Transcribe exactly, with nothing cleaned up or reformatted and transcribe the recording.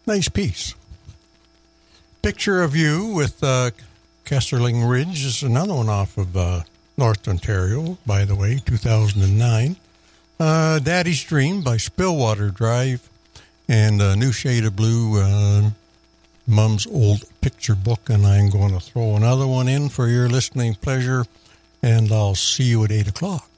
Nice piece. Picture of You with uh, Kesterling Ridge is another one off of uh, North Ontario, by the way, two thousand nine. Uh, Daddy's Dream by Spillwater Drive, and uh, New Shade of Blue, uh, Mum's Old Picture Book, and I'm going to throw another one in for your listening pleasure, and I'll see you at eight o'clock.